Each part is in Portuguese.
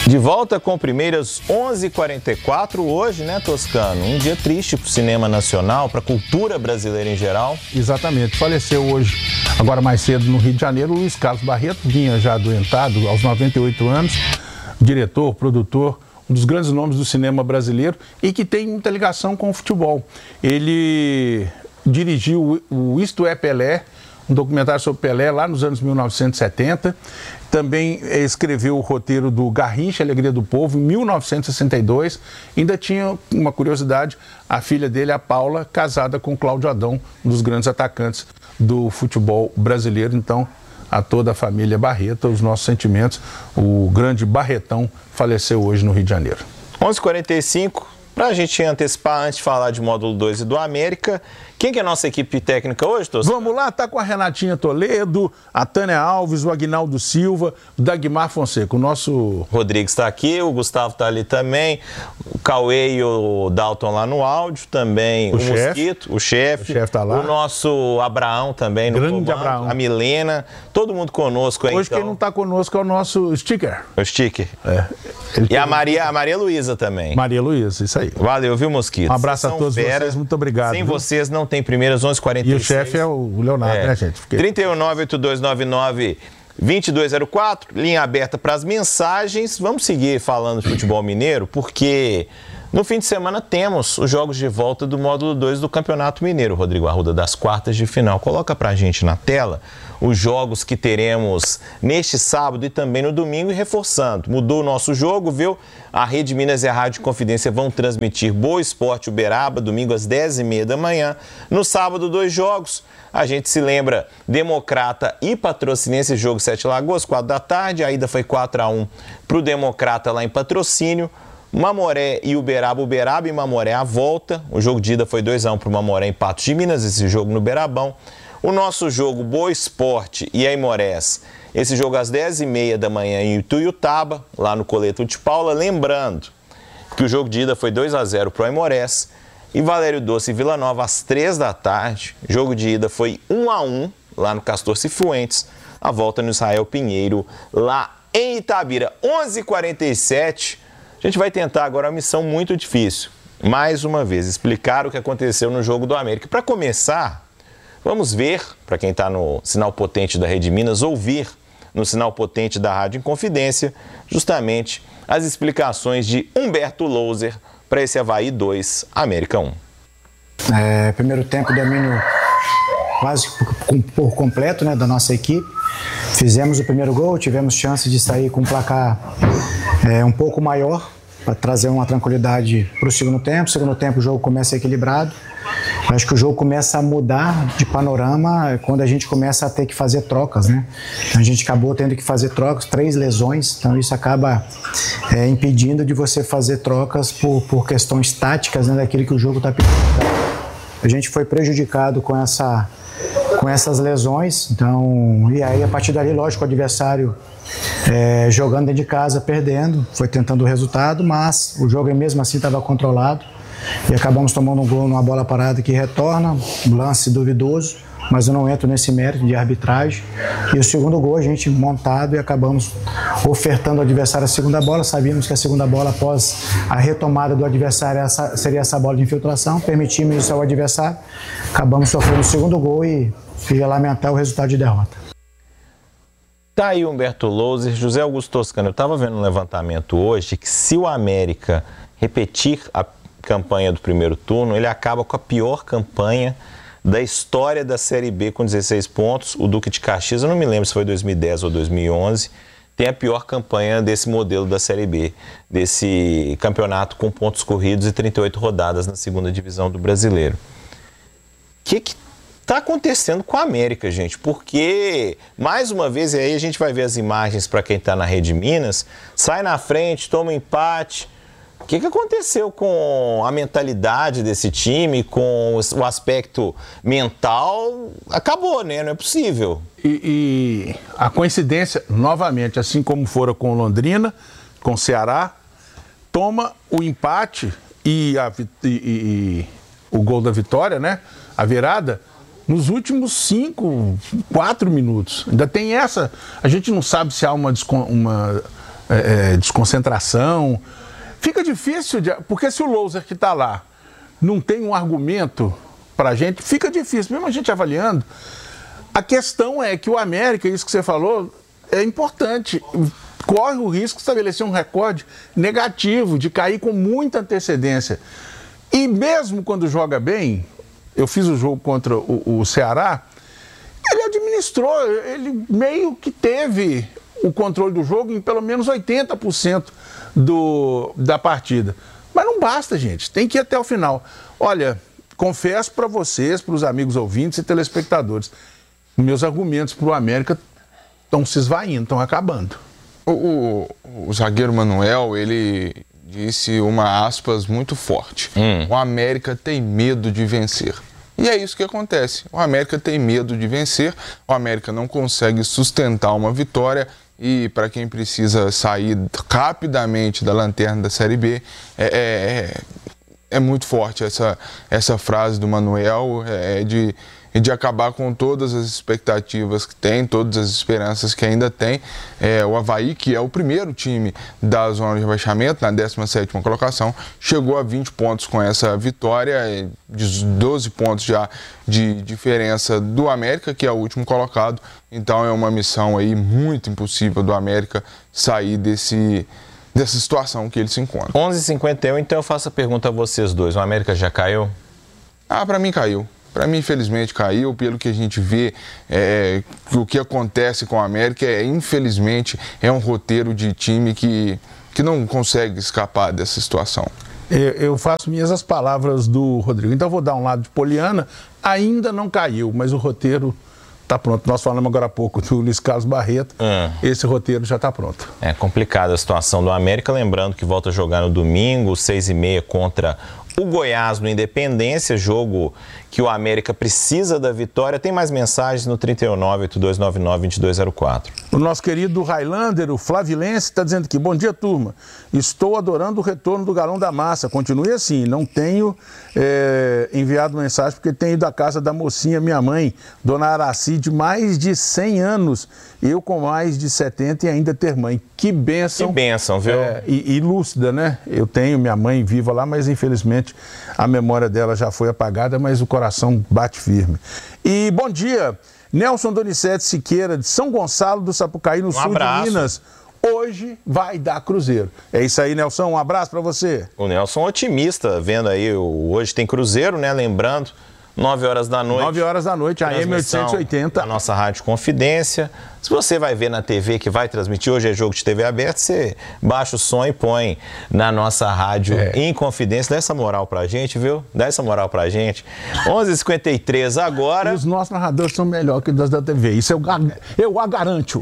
De volta com Primeiras 11h44 hoje, né, Toscano? Um dia triste para o cinema nacional, para a cultura brasileira em geral. Exatamente. Faleceu hoje, agora mais cedo, no Rio de Janeiro, o Luiz Carlos Barreto, vinha já adoentado, aos 98 anos, diretor, produtor, um dos grandes nomes do cinema brasileiro e que tem muita ligação com o futebol. Ele dirigiu o Isto é Pelé, um documentário sobre Pelé lá nos anos 1970. Também escreveu o roteiro do Garrincha, Alegria do Povo, em 1962. Ainda tinha uma curiosidade, a filha dele, a Paula, casada com Cláudio Adão, um dos grandes atacantes do futebol brasileiro. Então, a toda a família Barreto, os nossos sentimentos. O grande Barretão faleceu hoje no Rio de Janeiro. 11h45, para a gente antecipar, antes de falar de módulo 2 e do América, quem que é a nossa equipe técnica hoje, Toscano? Vamos lá, tá com a Renatinha Toledo, a Tânia Alves, o Aguinaldo Silva, o Dagmar Fonseca, o nosso... Rodrigues está aqui, o Gustavo está ali também, o Cauê e o Dalton lá no áudio, também o Mosquito, o chefe tá lá. O nosso Abraão também no grande comando, Abraão. A Milena, todo mundo conosco aí. Hoje então. Quem não está conosco é o nosso sticker. O sticker. E a Maria Luísa também. Maria Luísa, isso aí. Valeu, viu, Mosquito? Um abraço a todos vocês, muito obrigado. Sem vocês não tem Primeiras 11h46. E o chefe é o Leonardo, né, gente? 3198299-2204, linha aberta para as mensagens. Vamos seguir falando de futebol mineiro, porque no fim de semana temos os jogos de volta do módulo 2 do Campeonato Mineiro, Rodrigo Arruda, das quartas de final. Coloca pra gente na tela os jogos que teremos neste sábado e também no domingo, e reforçando, mudou o nosso jogo, viu? A Rede Minas e a Rádio Confidência vão transmitir Boa Esporte Uberaba, domingo às 10h30 da manhã. No sábado, 2 jogos. A gente se lembra, Democrata e Patrocinense, jogo 7 Lagoas, 4 da tarde. A ida foi 4-1 para o Democrata lá em Patrocínio. Mamoré e Uberaba e Mamoré à volta. O jogo de ida foi 2-1 para o Mamoré em Patos de Minas, esse jogo no Berabão. O nosso jogo Boa Esporte e Aimorés, esse jogo às 10h30 da manhã em Ituiutaba, lá no Coleto de Paula. Lembrando que o jogo de ida foi 2-0 para o Aimorés. E Valério Doce e Vila Nova às 3 da tarde. Jogo de ida foi 1-1 lá no Castor Cifuentes. A volta no Israel Pinheiro, lá em Itabira. 11h47. A gente vai tentar agora uma missão muito difícil. Mais uma vez, explicar o que aconteceu no jogo do América. Para começar, vamos ver, para quem está no sinal potente da Rede Minas, ouvir no sinal potente da Rádio Inconfidência, justamente as explicações de Humberto Louser para esse Avaí 2, América 1. Primeiro tempo, domínio quase por completo, né, da nossa equipe. Fizemos o primeiro gol, tivemos chance de sair com um placar um pouco maior, para trazer uma tranquilidade para o segundo tempo. Segundo tempo o jogo começa equilibrado. Acho que o jogo começa a mudar de panorama quando a gente começa a ter que fazer trocas, né? A gente acabou tendo que fazer trocas, 3 lesões, então isso acaba impedindo de você fazer trocas por questões táticas, né, daquilo que o jogo está pedindo. A gente foi prejudicado com essas lesões, então, e aí a partir dali, lógico, o adversário jogando dentro de casa, perdendo, foi tentando o resultado, mas o jogo mesmo assim estava controlado e acabamos tomando um gol numa bola parada que retorna, um lance duvidoso, mas eu não entro nesse mérito de arbitragem. E o segundo gol a gente montado e acabamos ofertando ao adversário a segunda bola. Sabíamos que a segunda bola, após a retomada do adversário, seria essa bola de infiltração. Permitimos isso ao adversário, acabamos sofrendo o segundo gol e ia lamentar o resultado de derrota. Tá aí Humberto Louser. José Augusto Toscano, eu estava vendo um levantamento hoje que se o América repetir a campanha do primeiro turno, ele acaba com a pior campanha da história da Série B com 16 pontos. O Duque de Caxias, eu não me lembro se foi 2010 ou 2011, tem a pior campanha desse modelo da Série B, desse campeonato com pontos corridos e 38 rodadas na segunda divisão do Brasileiro. O que está acontecendo com a América, gente? Porque, mais uma vez, e aí a gente vai ver as imagens para quem está na Rede Minas, sai na frente, toma um empate. O que aconteceu com a mentalidade desse time, com o aspecto mental? Acabou, né? Não é possível. E a coincidência, novamente, assim como fora com Londrina, com o Ceará, toma o empate e o gol da vitória, né? A virada, nos últimos 4 minutos. Ainda tem essa. A gente não sabe se há uma desconcentração. Fica difícil, porque se o loser que está lá não tem um argumento para a gente, fica difícil, mesmo a gente avaliando. A questão é que o América, isso que você falou, é importante. Corre o risco de estabelecer um recorde negativo, de cair com muita antecedência. E mesmo quando joga bem, eu fiz o jogo contra o Ceará, ele administrou, ele meio que teve o controle do jogo em pelo menos 80% da partida. Mas não basta, gente, tem que ir até o final. Olha, confesso para vocês, para os amigos ouvintes e telespectadores, meus argumentos para o América estão se esvaindo, estão acabando. O zagueiro Manuel, ele disse uma aspas muito forte. O América tem medo de vencer. E é isso que acontece. O América tem medo de vencer, o América não consegue sustentar uma vitória e para quem precisa sair rapidamente da lanterna da Série B, é muito forte essa frase do Manuel, de acabar com todas as expectativas que tem, todas as esperanças que ainda tem. O Avaí, que é o primeiro time da zona de rebaixamento, na 17ª colocação, chegou a 20 pontos com essa vitória, de 12 pontos já de diferença do América, que é o último colocado. Então é uma missão aí muito impossível do América sair dessa situação que ele se encontra. 11h51, então eu faço a pergunta a vocês dois. O América já caiu? Para mim caiu. Para mim, infelizmente, caiu. Pelo que a gente vê, o que acontece com o América, infelizmente, é um roteiro de time que não consegue escapar dessa situação. Eu faço minhas as palavras do Rodrigo. Então, eu vou dar um lado de poliana. Ainda não caiu, mas o roteiro está pronto. Nós falamos agora há pouco do Luiz Carlos Barreto. Esse roteiro já está pronto. É complicada a situação do América. Lembrando que volta a jogar no domingo, 6h30, contra o Goiás no Independência, jogo que o América precisa da vitória. Tem mais mensagens no 319-8299-2204. O nosso querido Highlander, o Flavilense, está dizendo aqui: bom dia, turma. Estou adorando o retorno do Galão da Massa. Continue assim. Não tenho enviado mensagem porque tenho ido à casa da mocinha, minha mãe, Dona Araci, de mais de 100 anos. Eu com mais de 70 e ainda ter mãe. Que bênção. Que bênção, viu? E lúcida, né? Eu tenho minha mãe viva lá, mas infelizmente a memória dela já foi apagada, mas o coração bate firme. E bom dia, Nelson Donizete Siqueira, de São Gonçalo do Sapucaí, no sul de Minas. Hoje vai dar Cruzeiro. É isso aí, Nelson. Um abraço para você. O Nelson otimista, vendo aí, hoje tem Cruzeiro, né? Lembrando, 9 horas da noite. 9 horas da noite, AM 880. A nossa Rádio Confidência. Se você vai ver na TV que vai transmitir, hoje é jogo de TV aberta, você baixa o som e põe na nossa Rádio em Confidência. Dá essa moral pra gente, viu? Dá essa moral pra gente. 11h53 agora. E os nossos narradores são melhores que os da TV. Isso eu a garanto.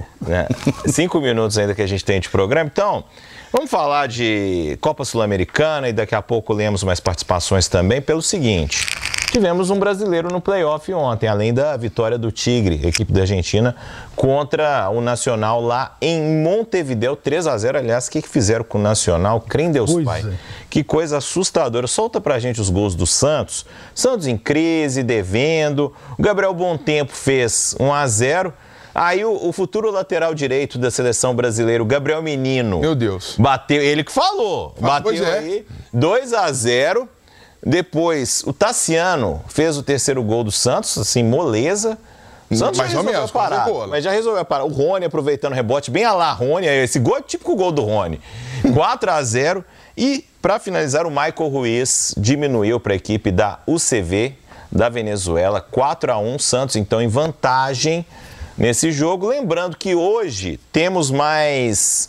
5 minutos ainda que a gente tem de programa. Então, vamos falar de Copa Sul-Americana e daqui a pouco lemos mais participações também pelo seguinte. Tivemos um brasileiro no playoff ontem, além da vitória do Tigre, equipe da Argentina, contra o Nacional lá em Montevidéu, 3-0. Aliás, o que fizeram com o Nacional? Crê em Deus, pai. Que coisa assustadora. Solta pra gente os gols do Santos. Santos em crise, devendo. O Gabriel Bontempo fez 1-0. Aí o futuro lateral direito da seleção brasileira, o Gabriel Menino. Meu Deus. Bateu, ele que falou. Bateu aí, 2-0. Depois, o Tassiano fez o terceiro gol do Santos, assim, moleza. O Santos já resolveu parar, mas já resolveu parar. O Rony aproveitando o rebote, bem a lá Rony, esse gol é típico gol do Rony. 4-0. E, para finalizar, o Michael Ruiz diminuiu para a equipe da UCV da Venezuela, 4-1. Santos, então, em vantagem nesse jogo. Lembrando que hoje temos mais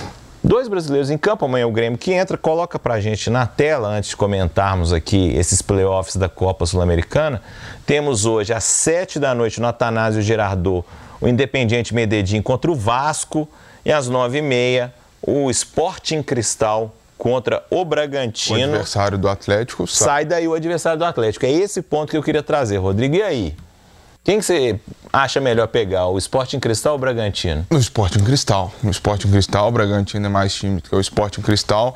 2 brasileiros em campo. Amanhã o Grêmio que entra. Coloca pra gente na tela, antes de comentarmos aqui esses playoffs da Copa Sul-Americana. Temos hoje, às 7 da noite, no Atanásio Girardot, o Independiente Medellín contra o Vasco. E às 9h30, o Sporting Cristal contra o Bragantino. O adversário do Atlético. Sai daí o adversário do Atlético. É esse ponto que eu queria trazer, Rodrigo. E aí? Quem que você acha melhor pegar, o Sporting Cristal ou o Bragantino? O Sporting Cristal. O Sporting Cristal, o Bragantino é mais time do que o Sporting Cristal.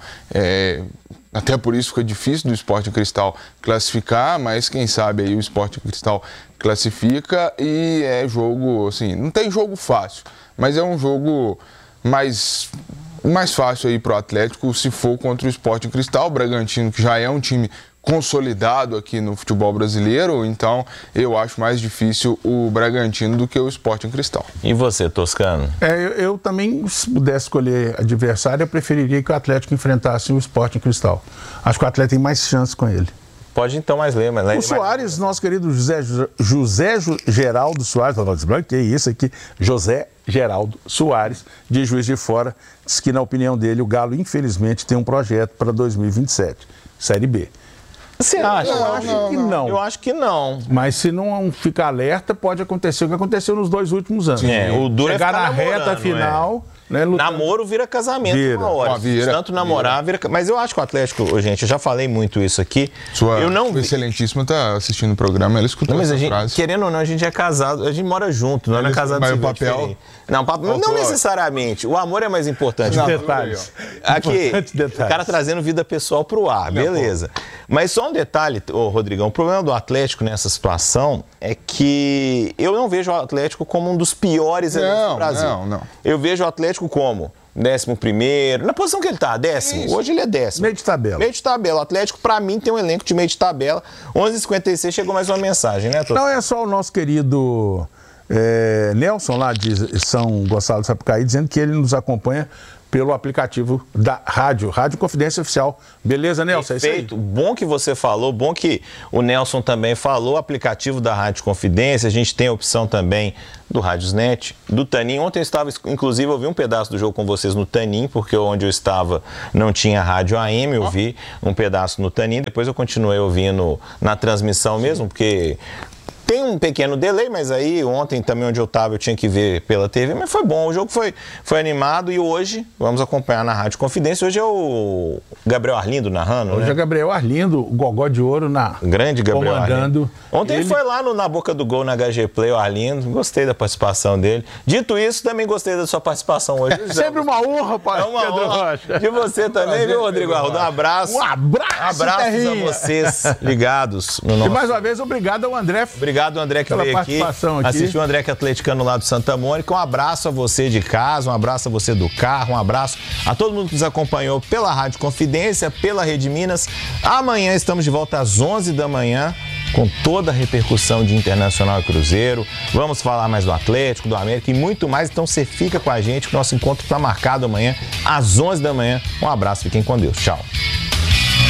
Até por isso fica difícil do Sporting Cristal classificar, mas quem sabe aí o Sporting Cristal classifica e é jogo, assim, não tem jogo fácil, mas é um jogo mais O mais fácil aí pro Atlético se for contra o Sporting Cristal, o Bragantino, que já é um time consolidado aqui no futebol brasileiro, então eu acho mais difícil o Bragantino do que o Sporting Cristal. E você, Toscano? Eu também, se pudesse escolher adversário, eu preferiria que o Atlético enfrentasse o Sporting Cristal. Acho que o Atlético tem mais chance com ele. Pode então mais ler, mas... O Soares, nosso querido José Geraldo Soares, que é isso aqui, José Geraldo Soares, de Juiz de Fora, diz que, na opinião dele, o Galo, infelizmente, tem um projeto para 2027, Série B. Você acha? Eu acho que não. Eu acho que não. Mas se não ficar alerta, pode acontecer o que aconteceu nos 2 últimos anos. O duro chegar na reta final... Né, namoro vira casamento uma hora. Tanto namorar vira... Mas eu acho que o Atlético, gente, eu já falei muito isso aqui. Eu não excelentíssima tá assistindo o programa, ela escutou essa frase. Querendo ou não, a gente é casado, a gente mora junto, não é casado. Mas o papel... Não necessariamente. O amor é mais importante. Detalhes. Aqui, o cara trazendo vida pessoal pro ar, beleza. Mas só um detalhe, Rodrigão, o problema do Atlético nessa situação é que eu não vejo o Atlético como um dos piores do Brasil. Não. Eu vejo o Atlético como 11º, na posição que ele tá, 10º. Hoje ele é 10º. Meio de tabela. Meio de tabela. O Atlético, pra mim, tem um elenco de meio de tabela. 11h56 chegou mais uma mensagem, né, Tô? Não, é só o nosso querido Nelson, lá de São Gonçalo do Sapucaí, dizendo que ele nos acompanha pelo aplicativo da Rádio Confidência Oficial. Beleza, Nelson? Perfeito. É isso aí. Bom que você falou, bom que o Nelson também falou, aplicativo da Rádio Confidência, a gente tem a opção também do Radiosnet, do Tanin. Ontem eu estava, inclusive, eu vi um pedaço do jogo com vocês no Tanin, porque onde eu estava não tinha rádio AM, eu vi um pedaço no Tanin, depois eu continuei ouvindo na transmissão mesmo, porque... Tem um pequeno delay, mas aí ontem também onde eu estava eu tinha que ver pela TV, mas foi bom, o jogo foi animado e hoje vamos acompanhar na Rádio Confidência. Hoje é o Gabriel Arlindo narrando, Hoje é Gabriel Arlindo, o Gogó de Ouro grande Gabriel comandando. Arlindo. Ontem ele foi lá na boca do gol na HG Play, o Arlindo, gostei da participação dele. Dito isso, também gostei da sua participação hoje. Sempre uma honra, pai. Pedro Rocha. De você também, viu, Rodrigo Arruda? Um abraço. Abraços a vocês ligados no nosso... E mais uma vez, obrigado ao André. Obrigado, André, que veio aqui. Assistiu o André, que é atleticano lá do Santa Mônica. Um abraço a você de casa, um abraço a você do carro, um abraço a todo mundo que nos acompanhou pela Rádio Confidência, pela Rede Minas. Amanhã estamos de volta às 11 da manhã com toda a repercussão de Internacional e Cruzeiro. Vamos falar mais do Atlético, do América e muito mais. Então você fica com a gente, que o nosso encontro está marcado amanhã às 11 da manhã. Um abraço, fiquem com Deus. Tchau.